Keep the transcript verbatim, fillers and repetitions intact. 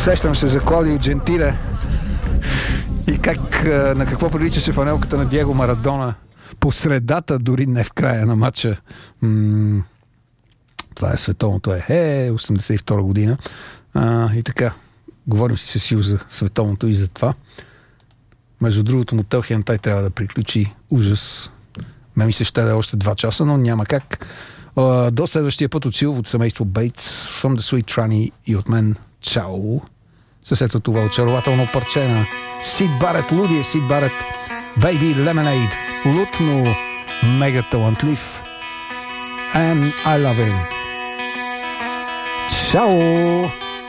Сещам се за Клаудио Джентиле и как, на какво приличаше фанелката на Диего Марадона по средата, дори не в края на матча. М- това е световното е, е осемдесет и втора година. А, и така, говорим си със Сил за световното и за това. Между другото, Мотел Хентай трябва да приключи. Ужас. Ме ми се ще да е още два часа, но няма как. А, до следващия път от Сил, от семейство Бейтс, From the Sweet Tranny и от мен чао. С ето това очарователно парче на Сид Барет, лудия Сид Барет, Baby Lemonade, луд, но мега талантлив. And I love him. Чао!